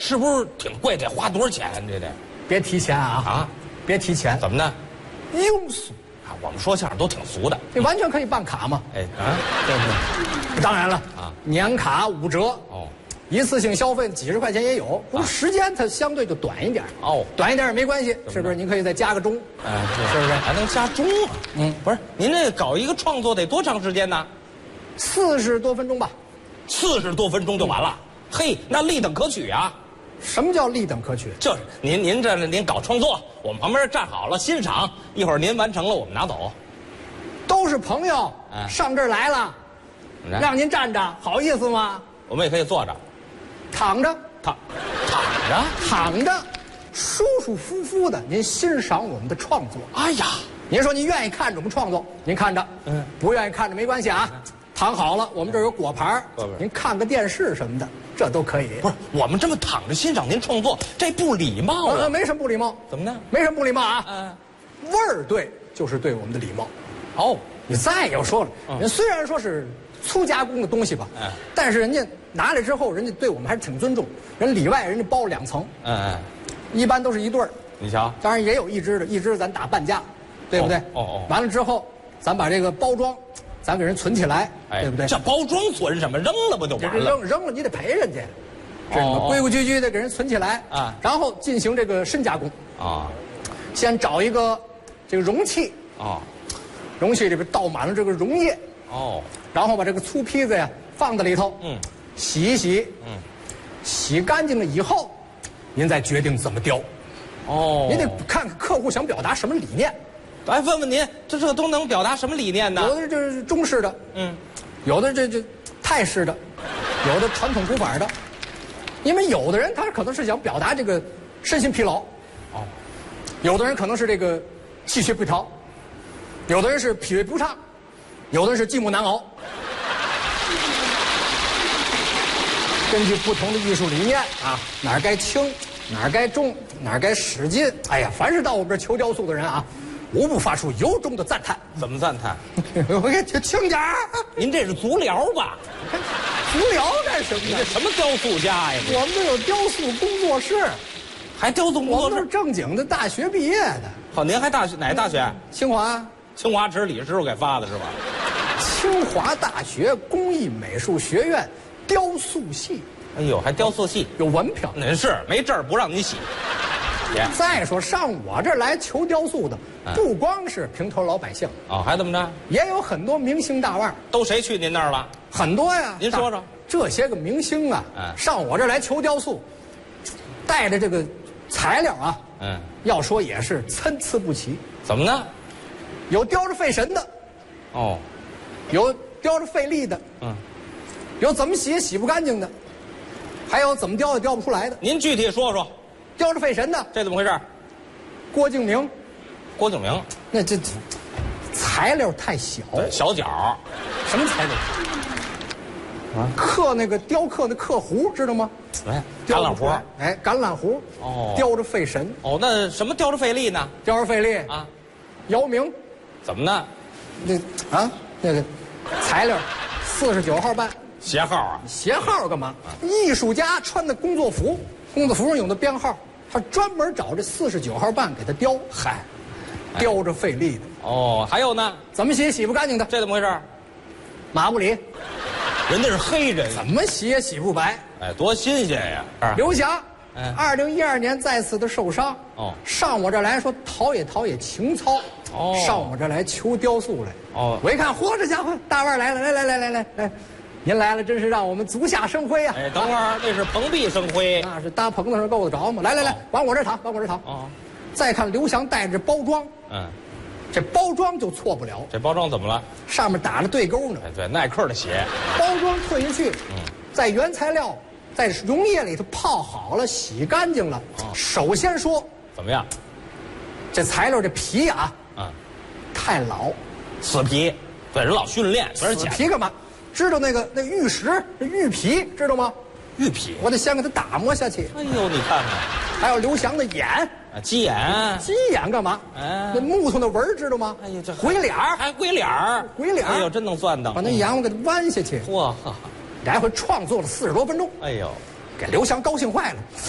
是不是挺贵？得花多少钱？这得别提钱啊！别提钱， 怎么呢？ 庸俗啊，我们说相声都挺俗的。 你完全可以办卡嘛。 哎啊，对不对？ 当然了啊， 年卡5折哦， 一次性消费几十块钱也有，不过时间它相对就短一点哦， 短一点也没关系，是不是？您可以再加个钟， 是不是还能加钟啊？不是，您这搞一个创作得多长时间呢 ？40多分钟吧。 40多分钟就完了。嘿，那立等可取啊！ 什么叫立等可取？ 就是您搞创作，我们旁边站好了欣赏，一会儿您完成了，我们拿走。 都是朋友，上这儿来了，让您站着，好意思吗？ 我们也可以坐着， 躺着，躺着，舒舒服服的，您欣赏我们的创作。 哎呀， 您说您愿意看着我们创作，您看着，不愿意看着没关系啊。躺好了，我们这儿有果盘，您看个电视什么的，这都可以。 不是，我们这么躺着欣赏您创作，这不礼貌啊！ 没什么不礼貌， 怎么呢？ 没什么不礼貌啊。味儿对，就是对我们的礼貌。 哦， 你再要说了，人虽然说是粗加工的东西吧，但是人家拿来之后，人家对我们还是挺尊重。人里外人家包2层，一般都是一对儿。 你瞧， 当然也有一只的，一只咱打半价，对不对？完了之后，咱把这个包装。咱给人存起来，对不对？ 这包装存什么？扔了不就完了？ 扔了你得赔人家，知道吗？规规矩矩的给人存起来啊，然后进行这个深加工啊。先找一个这个容器啊，容器里边倒满了这个溶液哦，然后把这个粗坯子呀放在里头，洗一洗，洗干净了以后，您再决定怎么雕。哦，您得看看客户想表达什么理念。 来问问您，这都能表达什么理念呢？ 有的就是中式的，有的这泰式的，有的传统古法的。因为有的人他可能是想表达这个身心疲劳，哦，有的人可能是这个气血不调，有的人是脾胃不畅，有的人是寂寞难熬。根据不同的艺术理念啊，哪儿该轻，哪儿该重，哪儿该使劲。哎呀，凡是到我们这儿求雕塑的人啊。无不发出由衷的赞叹。 怎么赞叹？ 我给轻点儿。 您这是足疗吧？ 足疗干什么？ 你这什么雕塑家呀？ 我们这有雕塑工作室， 还雕塑工作室？ 我们是正经的大学毕业的。 好，您还大学哪大学？ 清华。 清华只是李师傅给发的是吧？ 清华大学工艺美术学院雕塑系。 哎呦，还雕塑系有文凭？ 您是没证不让你洗。 再说上我这儿来求雕塑的，不光是平头老百姓哦，还怎么着？ 也有很多明星大腕。 都谁去您那儿了？ 很多呀。 您说说， 这些个明星啊，上我这儿来求雕塑，带着这个材料啊，要说也是参差不齐。 怎么呢？ 有雕着费神的，哦，有雕着费力的，有怎么洗也洗不干净的，还有怎么雕也雕不出来的。 您具体说说。 雕着费神的， 这怎么回事？ 郭敬明， 郭敬明， 那这材料太小， 小角， 什么材料？刻那个雕刻那刻壶，知道吗？ 哎，橄榄核， 哎，橄榄核，哦，雕着费神。 哦，那什么雕着费力呢？ 雕着费力啊，姚明， 怎么呢？ 那个材料，49号半， 鞋号啊？ 鞋号干嘛？艺术家穿的工作服。工作服上有的编号，他专门找这49号半给他雕，嗨，雕着费力的。 哦，还有呢？ 怎么洗也洗不干净的， 这怎么回事？ 马布里， 人家是黑人， 怎么洗也洗不白。 哎，多新鲜呀！ 刘翔，2012年再次的受伤，哦，上我这儿来说陶冶情操，哦，上我这儿来求雕塑来，哦，我一看，嚯，这家伙大腕来了，来。您来了，真是让我们足下生辉啊！ 哎，等会儿那是蓬荜生辉， 那是搭棚子上够得着吗？来，往我这躺，往我这躺。哦，再看刘翔带着包装，这包装就错不了。 这包装怎么了？ 上面打了对勾呢。 哎，对，耐克的鞋。 包装退下去，在原材料在溶液里头泡好了，洗干净了。首先说怎么样？ 这材料这皮啊，太老， 死皮。对，人老训练， 死皮干嘛？知道那个玉石、玉皮知道吗？ 玉皮， 我得先给它打磨下去。 哎呦，你看看， 还有刘翔的眼， 鸡眼， 鸡眼干嘛？那木头的纹知道吗？ 哎呦，这鬼脸儿， 还鬼脸儿， 鬼脸儿， 哎呦，真能算的。 把那眼我给它弯下去。 哇， 来回创作了40多分钟。 哎呦， 给刘翔高兴坏了。